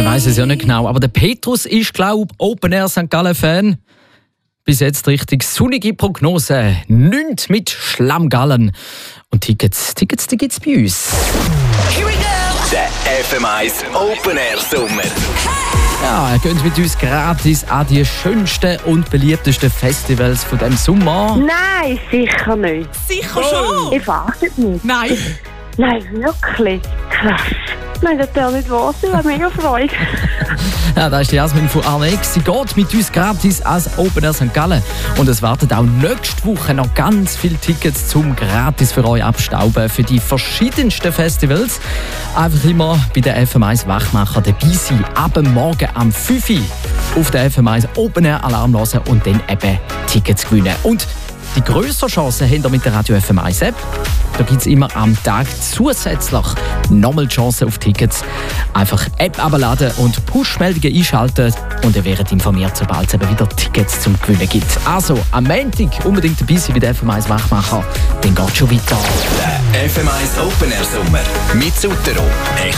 Man weiss es ja nicht genau, aber der Petrus ist, glaube ich, Open Air St. Gallen-Fan. Bis jetzt richtig sonnige Prognose. Nichts mit Schlammgallen. Und Tickets, die gibt's bei uns. Here we go! Der FM1 Open Air Sommer. Ja, ihr geht mit uns gratis an die schönsten und beliebtesten Festivals von diesem Sommer. Nein, sicher nicht. Sicher schon! Ich warte nicht. Nein! Nein, wirklich. Krass. Nein, das darf nicht wahr sein. Ich habe mega Freude. Ja, da ist die Jasmin von Arnex. Sie geht mit uns gratis als Open Air St. Gallen. Und es warten auch nächste Woche noch ganz viele Tickets zum gratis für euch abstauben für die verschiedensten Festivals. Einfach immer bei der FM1 Wachmacher dabei sein. Ab morgen am 5 Uhr auf der FM1 Open Air Alarm hören und dann eben Tickets gewinnen. Und die grössere Chance habt ihr mit der Radio FM1 App. Da gibt es immer am Tag zusätzlich nochmal die Chance auf Tickets. Einfach App abladen und Push-Meldungen einschalten und ihr werdet informiert, sobald es eben wieder Tickets zum Gewinnen gibt. Also am Montag unbedingt dabei sein bei der FM1 Wachmacher. Dann geht es schon weiter. Der FM1 Open Air Sommer mit Sutero.